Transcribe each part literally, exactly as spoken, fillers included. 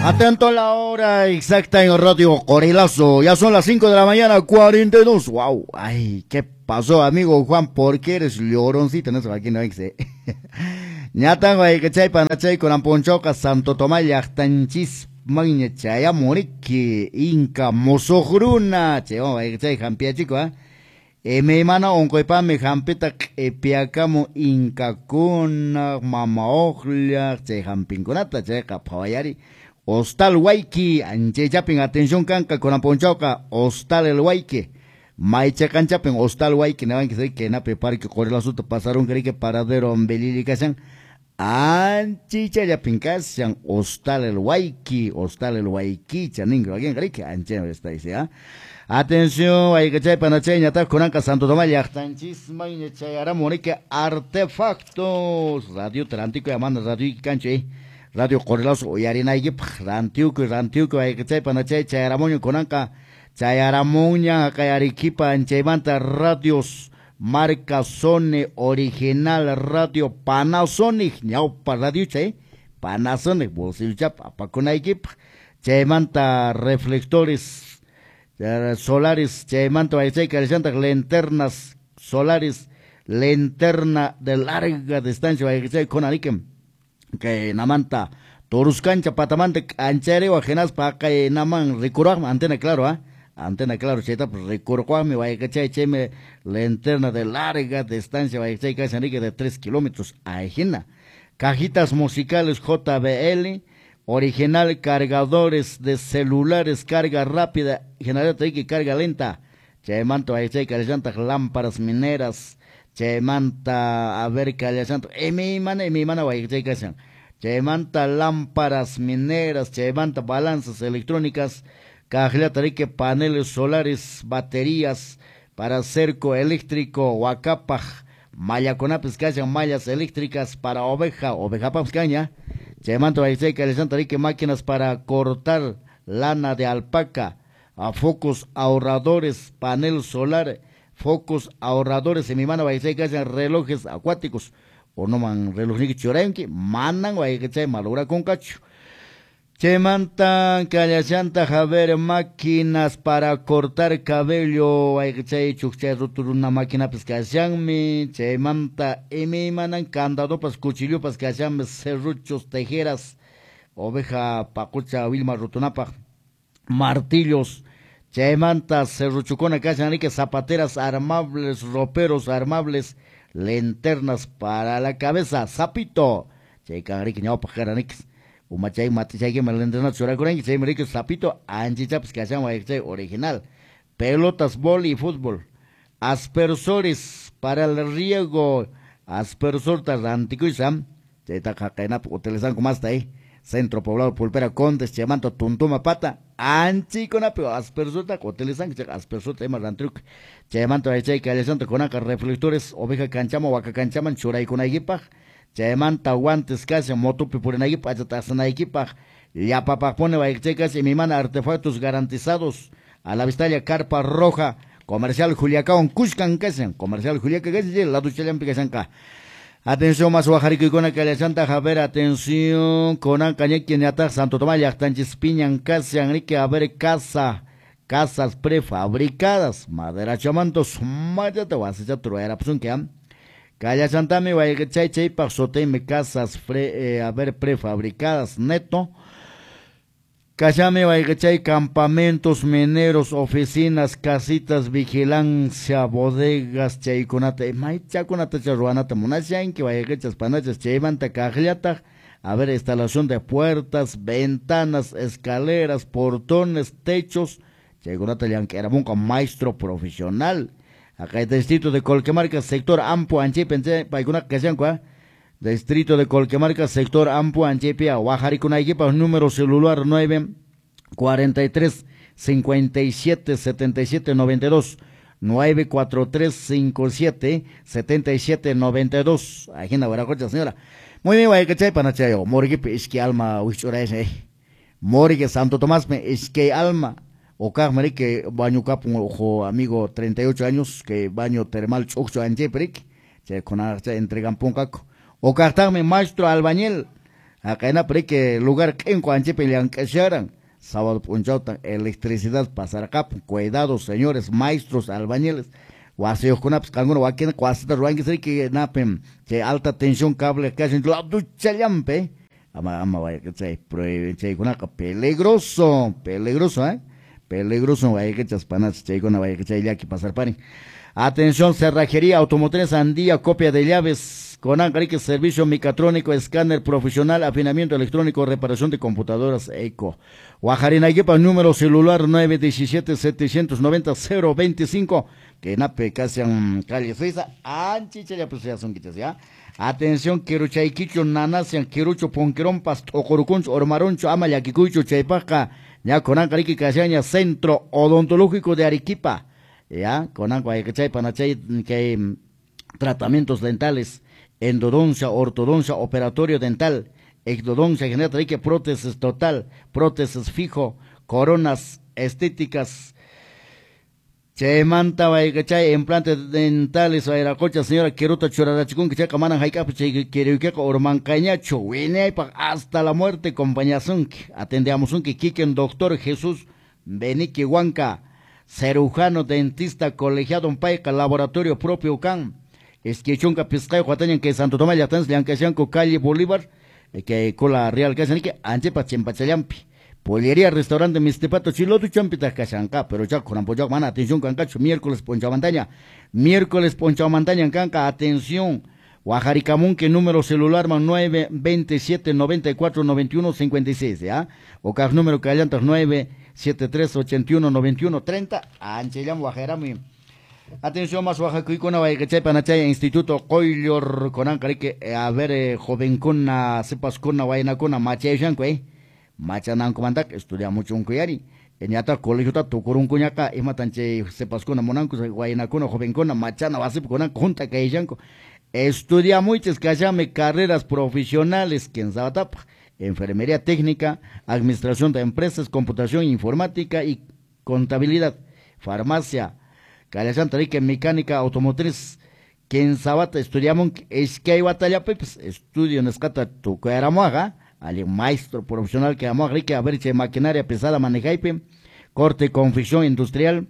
Atento a la hora exacta en Radio Corilazo. Ya son las cinco de la mañana, cuarenta y dos. Wow. Ay, ¿qué pasó, amigo Juan? ¿Por qué eres lloroncito? No sé, aquí no hay que ser. Ñatan, güey, que chay panachay con amponchoca, Santo Tomás, yachtanchis, magna chaya, moriki, inca, mozogruna. Che, güey, que chay, jampia, chico, ah. E me mana onkoipa me jampita e piacamo inca kuna, mama ojla, che, jampinconata, che, capawayari. Hostal Waiki, anche chapin, atención canca con amponchoca, Hostal el Waiki. Maicha canchapin, Hostal Waiki, no van que se que na prepare que corre el asunto, pasaron que que paradero en belilicasan. Anchicha ya pincasan, Hostal el Waiki, Hostal el Waiki, chaningro, alguien cree que anche está dice, ¿ah? Atención, hay que chay panacheña, tal con anca Santo Tomás, yachtanchisma y nechayara monique artefactos, radio trántico llamando radio y canche. Radio Corilazo oyarina y rantiuco rantiuco hay que chay panachay chayaramoño conanca chayaramoña kayariquipa en chaymanta radios marca Sony original radio Panasonic ñaupa radio chay Panasonic bolsillo chapa pa con equip chaymanta reflectores solares chaymanta hay chay calzanta linternas solares linterna de larga distancia hay que chay con aniquem que namanta toruscancha patamante anchare o ajenas pa que naman recurra antena claro ah antena claro cheta pues recurra me vaya que chay cheme linterna de larga distancia vaya que chay que de tres kilómetros ajena cajitas musicales J B L original cargadores de celulares carga rápida generador que carga lenta chemanto vaya que chay lámparas mineras Chemanta, a ver, Callasanto, emi mana, emi mana, guay, checasan. Chemanta, lámparas mineras, chemanta, balanzas electrónicas, cajela tarique, paneles solares, baterías, para cerco eléctrico, huacapaj, mayaconapes, callan mallas eléctricas, para oveja, oveja pascaña. Chemanta, guay, checasan, tarique, máquinas para cortar lana de alpaca, a focos ahorradores, panel solar, focos ahorradores en mi mano va a decir que hacen relojes acuáticos o no man relojes chorenque mandan va a decir malura con cacho chemantan callachanta javer máquinas para cortar cabello va a decir chuche una máquina pues que hacen mi chemanta y mi manan candado pues cuchillo pues que hacen serruchos tejeras oveja pacucha vilma rotunapa martillos Chaymantas, serruchucona, que zapateras armables, roperos armables, linternas para la cabeza, zapito. Chay cangrique, ñao pajaranix. Umachay matichay que me linternas churacuren, chay marique, zapito, anchichaps que hacen original. Pelotas, boli y fútbol. Aspersores para el riego. Aspersor tarántico y sam. Chay tacacainap, utilizan como hasta ahí. Centro Poblado Pulpera Condes, Chamanto, Tuntuma Pata, Anchi con apio, Aspersuta, utilizan Aspersuta, Marantruc, Chamanto, Aychay, Calesante, Conaca, reflectores, oveja canchama, vaca canchaman, churay con equipaj, Chamanta, guantes, casi, motupi por en equipaj, atasana equipaj, ya papá pone, Aychay, y mi mana, artefactos garantizados, a la vistalla, carpa roja, comercial Juliacán, Cuscan, Casen, comercial Juliacán, la ducha Lampicasanca. Atención más bajarico y con la Santa Javer, atención con Ancañe quien ata Santo Tomás Yachtanchis Piñan Casa Enrique a ver casa casas prefabricadas madera chamantos maya te vas a truera pues un que am Calla Santa me va a ir chay chay pasote me casas pre, eh, a ver prefabricadas neto Cachame va a ir chay campamentos mineros oficinas casitas vigilancia bodegas chay conate mai chaconata charruanata monasyan que va a ir chas panachas chay manta cajliata a ver instalación de puertas ventanas escaleras portones techos chay conata yan que era un maestro profesional acá el distrito de Colquemarca sector ampo anchi pensé para una ocasión cuá Distrito de Colquemarca, sector Ampu, Anchepia, Oaxaca, equipa número celular nueve cuarenta y tres cincuenta y siete setenta y siete noventa y dos, nueve cuatro tres cinco siete setenta y siete noventa y dos. Agenda, buena cocha, señora. Muy bien, vaya que chay panachayo, morgue es que alma, uichura ese, morgue Santo Tomás, me es que alma, o cajmari que baño capo, ojo, amigo, treinta y ocho años, que baño termal, ocho ancheperic, che con entregan poncaco. O cartarme maestro albañil, acá en que lugar que en cuanche pelean que sharan, sábado punchautan, electricidad pasar acá, cuidado señores, maestros, albañiles, guaseos con apps, canguno, guaquena, cuasita, ruangue, sé que napen, que alta tensión cable, que hacen la ducha llampe, ama, ama, vaya que se prueben, che, con acá, peligroso, peligroso, eh, peligroso, vaya que chaspanas, che, con vaya que che, ya que pasar paren. Atención, cerrajería, automotriz Andía, copia de llaves, con Ancarique, servicio mecatrónico, escáner profesional, afinamiento electrónico, reparación de computadoras, eco. Guajarina Yepa, número celular nueve uno siete, siete nueve cero, cero dos cinco, que nape casi en calle Suiza, anchicha ya pues ya son quitas, ya. Atención, Quiruchaiquicho, Nanasian, Quirucho, Ponquerompas, Ocorucuncho, Ormaroncho, Amayaquicucho, Chaipaca, ya con Ancarique, Casaña, Centro Odontológico de Arequipa. Ya, con agua que chay panachay que um, tratamientos dentales, endodoncia, ortodoncia, operatorio dental, ectodoncia, general que prótesis total, prótesis fijo, coronas estéticas, che manta que chay implantes dentales, airacocha, señora Quiruta Chorarachicún, que chaca manan haikap, che quiruqueca, ormancañacho, wine hasta la muerte, compañazón, atendemos un que quiquen doctor Jesús Benique Huanca, cirujano, dentista, colegiado en Paica, laboratorio propio Can, Esquichunca, Pizcayo, Juatañan, que Santo Tomás, Yatans, Liancayanco, Calle Bolívar, que Cola Real Casanque, Anchepa, Chempachallampi, Pollería, Restaurante, Mistepato, Chiloto, Champita, Casanca, pero ya con Ampoyac, mana, atención, Cancacho, miércoles, Ponchamantaña, miércoles, Ponchamantaña, Canca, atención, Guajaricamún, que número celular, man nueve veintisiete noventa y cuatro noventa y uno cincuenta y seis, ¿ya? O cas número Callantas nueve siete tres ochenta y uno noventa y uno treinta, Anchelam Guajarami. Atención más Oaxacuicona, Guayacachay, Panachay, Instituto Coylor, Conancarique, a ver, eh, jovencona, sepascona, guayanacona, Machay eh, Machanancomandac, estudia mucho un cuyari. En yata colegio ta tukurun cuñaca, imatanche sepascona, monancos, guayanacona, jovencona, machana, vasip, conan, junta, caillanco. Estudia muchas que carreras profesionales, quien sabe, enfermería técnica, administración de empresas, computación informática y contabilidad, farmacia, que mecánica automotriz, quien sabe, estudiamos, es que hay batalla, pues, estudio en escata tu cueramoaga, al maestro profesional que amo que a ver che maquinaria pesada manejaipe, corte confección industrial,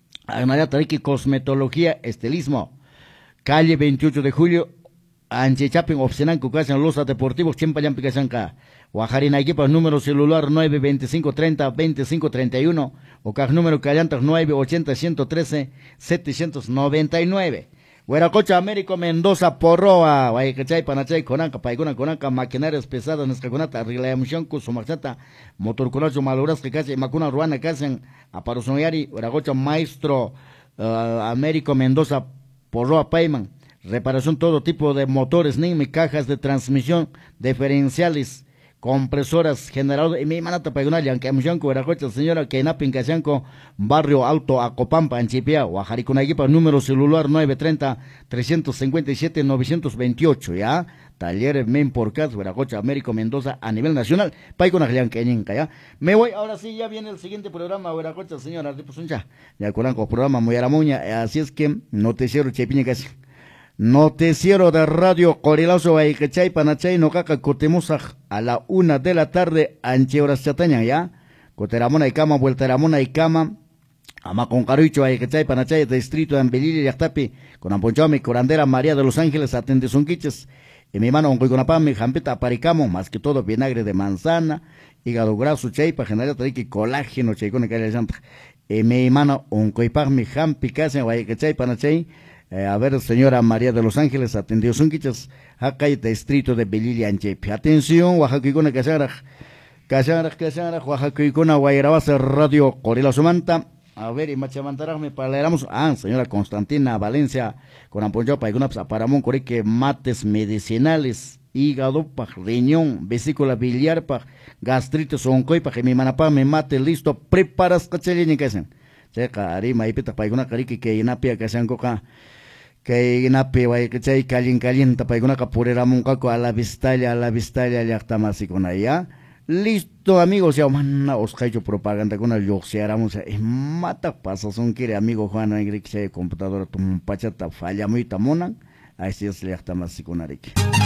que cosmetología, estilismo, calle veintiocho de julio, Anchechapin, Opsenan, Cucasan, Losa Deportivos, Chempayan, Picasanca, Guajarina, equipa número celular nueve veinticinco treinta veinticinco treinta y uno, o caj número Callantas nueve ochenta ciento trece setecientos noventa y nueve. Hueracocha, Américo, Mendoza, Porroa, Guayacachay, Panachay, Conanca, Paiguna, Conanca, maquinarias pesadas, Nescaconata, Rilayamushanco, Sumaxata, Motorculacho, Maluras, que casi, Macuna, Ruana, Casen, Aparusoyari, Hueracocha, Maestro, uh, Américo, Mendoza, Porroa, Payman, reparación todo tipo de motores, N I M, cajas de transmisión, diferenciales, compresoras, generadores, y mi manata pagunal, aunque Amushanco, Hueracocha, señora Kenapin, Casanco, Barrio Alto, Acopampa, Anchipia, Guajaricunaguipa, número celular nueve treinta trescientos cincuenta y siete novecientos veintiocho, ya, Talleres Men por Cas, Hueracocha, Américo, Mendoza, a nivel nacional, Paiconaglian, Keñenca, ya. Me voy, ahora sí, ya viene el siguiente programa, Hueracocha, señora, Ripusuncha, ya Colanco, programa muy aramuña, así es que, noticiero Chepiña casi. Noticiero de Radio Corilazo, Guayacachay, Panachay, Nocaca, Cotemosa, a la una de la tarde, Anche Horas Chataña, ya, Coteramona y Cama, Vueltaramona y Cama, Ama con Carucho, Guayacachay, Panachay, Distrito de Ambelili y Yactapi, con Amponchame, Corandera, María de los Ángeles, Atende Sunquiches, y mi mano, Oncoiconapame, Jampeta, Paricamo, más que todo, vinagre de manzana, hígado graso, chaypa, general, traiki, colágeno, chaicone, calle llanta, y mi mano, Oncoipame, Jampi, Casa, Guayacachay, Panachay, Eh, a ver, señora María de los Ángeles, atendió Sunquichas, acá hay distrito de Belili Anchepi. Atención, Oaxacuicona, Casaraj, Casaraj, Casaraj, Oaxacuicona, Guayrabasa, Radio Corila Sumanta. A ver, y Machamantaraj, me paleramos. Ah, señora Constantina Valencia, con Amponcho, Paigunaps, Aparamón, Coreque, mates medicinales, hígado, pa, riñón, vesícula biliar, pa, gastritis, oncoy, pa, que mi manapá me mate, listo, preparas, cachelini, que hacen. Checa, arima, y pita, Paiguna, Carique, que inapia, que sean coca. Que inapi way que chay calin calienta pa iguna capurera muncaco a la vistalla a la vistalla ya está más y con allá listo amigos ya manna os hecho propaganda con el yoxiáramos y mata pasa son quiere amigo Juan Enrique computadora tu pachata falla muy tamonan así es ya está más y con Arique.